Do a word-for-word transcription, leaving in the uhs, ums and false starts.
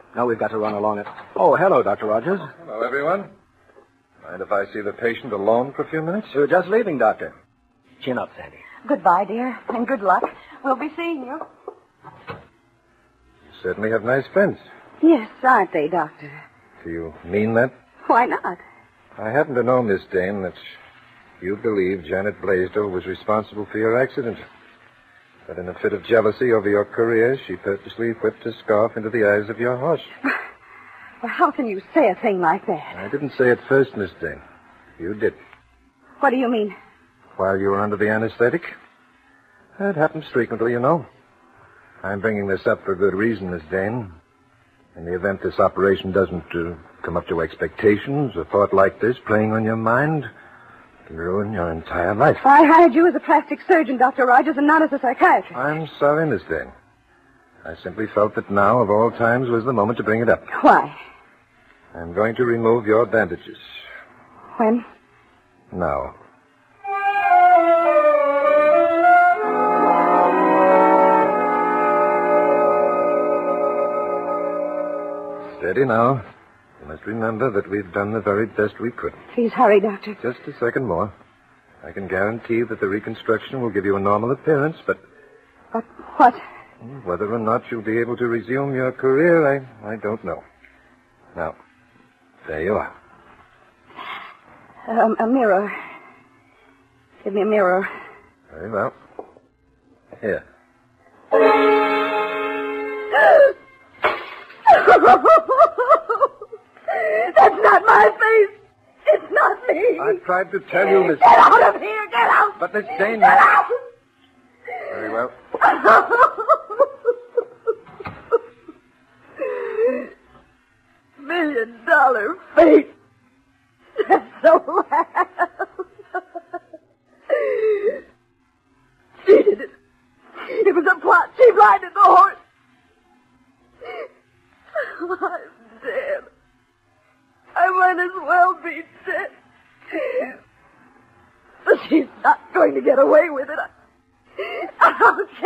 Now we've got to run along it. Oh, hello, Doctor Rogers. Hello, everyone. Mind if I see the patient alone for a few minutes? We're just leaving, Doctor. Chin up, Sandy. Goodbye, dear, and good luck. We'll be seeing you. You certainly have nice friends. Yes, aren't they, Doctor? Do you mean that? Why not? I happen to know, Miss Dane, that you believe Janet Blaisdell was responsible for your accident. But in a fit of jealousy over your career, she purposely whipped a scarf into the eyes of your horse. Well, how can you say a thing like that? I didn't say it first, Miss Dane. You did. What do you mean? While you were under the anesthetic. That happens frequently, you know. I'm bringing this up for good reason, Miss Dane. In the event this operation doesn't uh, come up to expectations, a thought like this playing on your mind can ruin your entire life. I hired you as a plastic surgeon, Doctor Rogers, and not as a psychiatrist. I'm sorry, Miss Dane. I simply felt that now, of all times, was the moment to bring it up. Why? I'm going to remove your bandages. When? Now. Steady now. You must remember that we've done the very best we could. Please hurry, Doctor. Just a second more. I can guarantee that the reconstruction will give you a normal appearance, but... But what? Whether or not you'll be able to resume your career, I, I don't know. Now, there you are. Um, a mirror. Give me a mirror. Very well. Here. That's not my face. It's not me. I tried to tell you, Miss... Get out of here. Get out. But Miss Dane... Get out. Very well. Million dollar face. That's so loud. She did it. It was a plot. She blinded the horse. I'm dead. I might as well be dead. But she's not going to get away with it. I, I'll